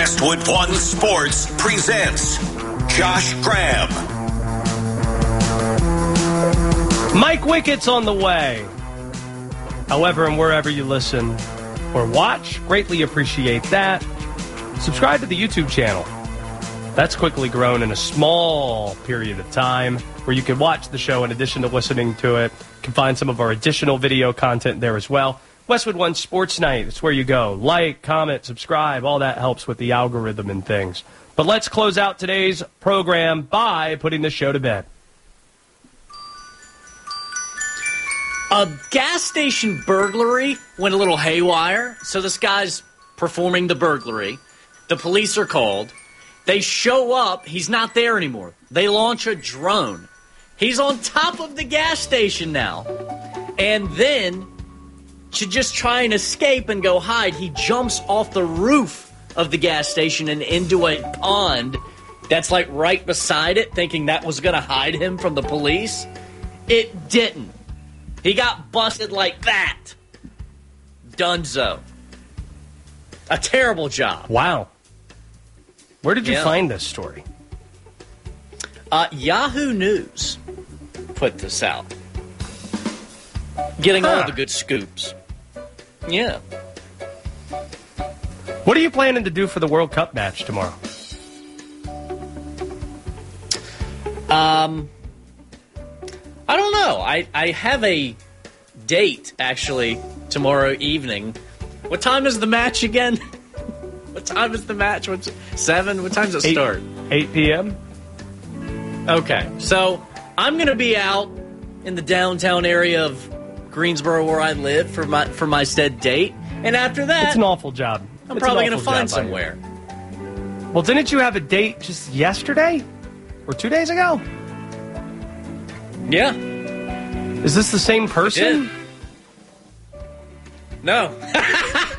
Westwood One Sports presents Josh Graham. Mike Wickett's on the way. However, and wherever you listen or watch, greatly appreciate that. Subscribe to the YouTube channel. That's quickly grown in a small period of time where you can watch the show in addition to listening to it. You can find some of our additional video content there as well. Westwood One Sports Night, it's where you go. Like, comment, subscribe, all that helps with the algorithm and things. But let's close out today's program by putting the show to bed. A gas station burglary went a little haywire. So this guy's performing the burglary. The police are called. They show up. He's not there anymore. They launch a drone. He's on top of the gas station now. And then, to just try and escape and go hide, he jumps off the roof of the gas station and into a pond that's like right beside it, thinking that was going to hide him from the police. It didn't. He got busted like that. Dunzo. A terrible job. Wow. Where did you find this story? Yahoo News put this out. Getting all the good scoops. Yeah. What are you planning to do for the World Cup match tomorrow? I don't know. I have a date, actually, tomorrow evening. What time is the match again? What time is the match? 7? What time does it start? 8 p.m. Okay. So I'm going to be out in the downtown area of Greensboro where I live for my said date. And after that, it's an awful job. I'm probably going to find somewhere. Well, didn't you have a date just yesterday? Or 2 days ago? Yeah. Is this the same person? No.